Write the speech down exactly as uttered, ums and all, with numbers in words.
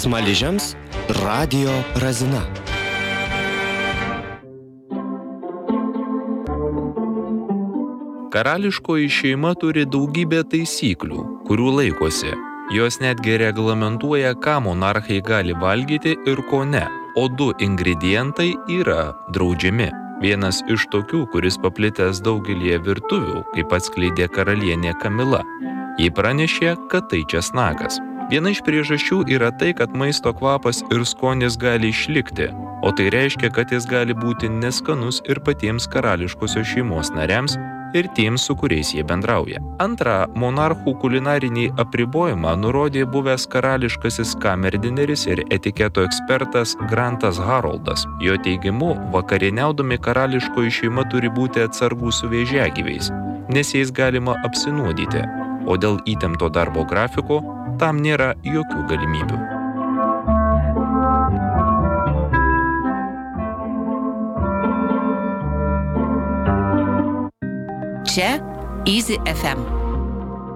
Smaližiams radijo razina. Karališkoji šeima turi daugybę taisyklių, kurių laikosi. Jos netgi reglamentuoja, ką monarchai gali valgyti ir ko ne, o du ingredientai yra draudžiami. Vienas iš tokių, kuris paplitęs daugelį virtuvių, kaip atskleidė karalienė Kamila. Ji pranešė, kad tai česnakas. Viena iš priežasčių yra tai, kad maisto kvapas ir skonis gali išlikti, o tai reiškia, kad jis gali būti neskanus ir patiems karališkosios šeimos nariams ir tiems, su kuriais jie bendrauja. Antra, monarchų kulinarinį apribojimą nurodė buvęs karališkasis kamerdineris ir etiketo ekspertas Grantas Haroldas. Jo teigimu, vakarieniaudami karališkoji šeima turi būti atsargų su vėžiagyviais, nes jais galima apsinuodyti, o dėl įtempto darbo grafiko tam nėra jokių galimybių. Čia Easy ef em.